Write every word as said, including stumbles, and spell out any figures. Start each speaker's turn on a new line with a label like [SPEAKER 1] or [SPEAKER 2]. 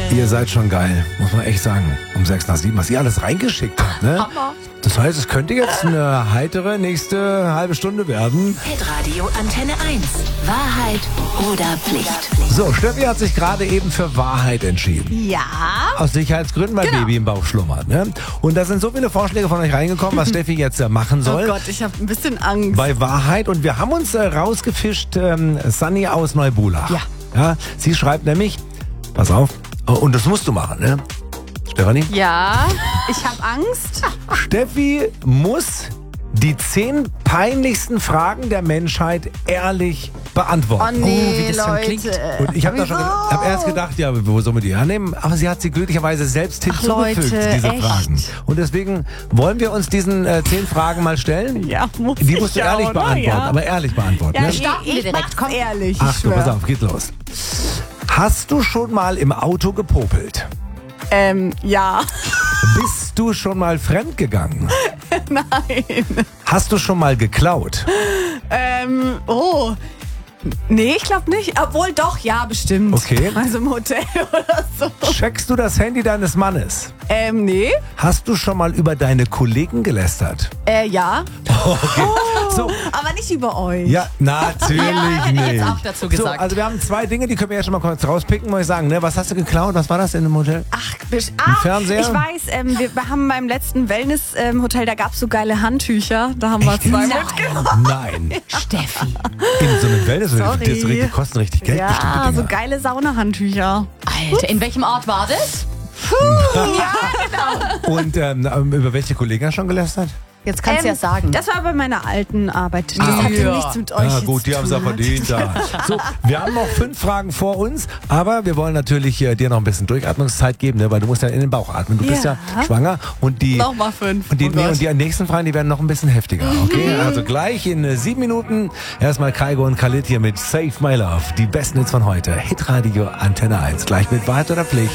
[SPEAKER 1] Ihr seid schon geil, muss man echt sagen. Um sechs nach sieben, was ihr alles reingeschickt habt, ne?
[SPEAKER 2] Hammer.
[SPEAKER 1] Das heißt, es könnte jetzt eine heitere nächste halbe Stunde werden.
[SPEAKER 3] Hitradio Antenne eins. Wahrheit oder Pflicht?
[SPEAKER 1] So, Steffi hat sich gerade eben für Wahrheit entschieden.
[SPEAKER 2] Ja.
[SPEAKER 1] Aus Sicherheitsgründen, weil
[SPEAKER 2] Genau.
[SPEAKER 1] Baby im Bauch schlummert. Ne? Und da sind so viele Vorschläge von euch reingekommen, was Steffi jetzt äh, machen soll.
[SPEAKER 2] Oh Gott, ich habe ein bisschen Angst.
[SPEAKER 1] Bei Wahrheit. Und wir haben uns äh, rausgefischt, ähm, Sunny aus Neubulach.
[SPEAKER 2] Ja.
[SPEAKER 1] Ja. Sie schreibt nämlich, pass auf, oh, und das musst du machen, ne? Stefanie?
[SPEAKER 2] Ja, ich habe Angst.
[SPEAKER 1] Steffi muss die zehn peinlichsten Fragen der Menschheit ehrlich beantworten.
[SPEAKER 2] Oh nee,
[SPEAKER 4] wie das schon
[SPEAKER 2] Leute.
[SPEAKER 4] klingt.
[SPEAKER 1] Und ich habe da schon
[SPEAKER 2] Wieso?
[SPEAKER 1] hab erst gedacht, ja, wo soll man die hernehmen? Aber sie hat sie glücklicherweise selbst hinzugefügt,
[SPEAKER 2] Leute,
[SPEAKER 1] diese
[SPEAKER 2] echt?
[SPEAKER 1] Fragen. Und deswegen wollen wir uns diesen äh, zehn Fragen mal stellen.
[SPEAKER 2] Ja, muss
[SPEAKER 1] Die
[SPEAKER 2] ich
[SPEAKER 1] musst du
[SPEAKER 2] ja,
[SPEAKER 1] ehrlich
[SPEAKER 2] oder?
[SPEAKER 1] beantworten,
[SPEAKER 2] Ja.
[SPEAKER 1] aber ehrlich beantworten.
[SPEAKER 2] Ja,
[SPEAKER 1] ne?
[SPEAKER 2] ich,
[SPEAKER 4] Starten wir
[SPEAKER 2] ich
[SPEAKER 4] direkt,
[SPEAKER 2] mach's
[SPEAKER 4] komm.
[SPEAKER 2] ehrlich, ich
[SPEAKER 1] Achtung,
[SPEAKER 2] schwör.
[SPEAKER 1] pass auf, geht los. Hast du schon mal im Auto gepopelt?
[SPEAKER 2] Ähm, ja.
[SPEAKER 1] Bist du schon mal fremdgegangen?
[SPEAKER 2] Nein.
[SPEAKER 1] Hast du schon mal geklaut?
[SPEAKER 2] Ähm, oh. Nee, ich glaube nicht. Obwohl doch, ja, bestimmt.
[SPEAKER 1] Okay.
[SPEAKER 2] Also im Hotel oder so.
[SPEAKER 1] Checkst du das Handy deines Mannes?
[SPEAKER 2] Ähm, nee.
[SPEAKER 1] Hast du schon mal über deine Kollegen gelästert?
[SPEAKER 2] Äh, ja.
[SPEAKER 1] Okay. So,
[SPEAKER 2] Aber nicht über euch.
[SPEAKER 1] ja, natürlich
[SPEAKER 4] hätte ich
[SPEAKER 1] nicht.
[SPEAKER 4] jetzt auch dazu gesagt.
[SPEAKER 1] So, also wir haben zwei Dinge, die können wir ja schon mal kurz rauspicken, muss ich sagen. Ne? Was hast du geklaut? Was war das in dem Hotel?
[SPEAKER 2] Ach, bisch- ah,
[SPEAKER 1] Fernseher?
[SPEAKER 2] ich weiß, ähm, wir haben beim letzten Wellness-Hotel, da gab es so geile Handtücher. Da haben wir zwei mitgenommen.
[SPEAKER 1] Nein.
[SPEAKER 4] Steffi.
[SPEAKER 1] In so einem Wellness,
[SPEAKER 2] Sorry.
[SPEAKER 1] das richtig, kosten richtig Geld
[SPEAKER 2] Ja,
[SPEAKER 1] bestimmte Dinger.
[SPEAKER 2] so geile Saunahandtücher.
[SPEAKER 4] Alter, in welchem Ort war das?
[SPEAKER 1] Und ähm, über welche Kollegen hast du schon gelästert?
[SPEAKER 4] Jetzt kannst du
[SPEAKER 2] Ähm,
[SPEAKER 4] ja sagen.
[SPEAKER 2] Das war bei meiner alten Arbeit. Das
[SPEAKER 1] Ah,
[SPEAKER 2] hatte
[SPEAKER 4] ja.
[SPEAKER 2] nichts mit euch
[SPEAKER 1] Ja
[SPEAKER 2] jetzt
[SPEAKER 1] gut, die
[SPEAKER 2] zu
[SPEAKER 1] haben es ja
[SPEAKER 2] tun.
[SPEAKER 1] verdient. Da. So, wir haben noch fünf Fragen vor uns, aber wir wollen natürlich äh, dir noch ein bisschen Durchatmungszeit geben, ne, weil du musst ja in den Bauch atmen. Du bist ja
[SPEAKER 2] Ja.
[SPEAKER 1] schwanger und die,
[SPEAKER 2] Nochmal fünf.
[SPEAKER 1] und die,
[SPEAKER 2] Oh
[SPEAKER 1] nee,
[SPEAKER 2] Gott.
[SPEAKER 1] und die nächsten Fragen, die werden noch ein bisschen heftiger. Okay, also gleich in äh, sieben Minuten erstmal Kaigo und Khalid hier mit Save My Love. Die besten Hits von heute. Hitradio Antenne eins. Gleich mit Wahrheit oder Pflicht.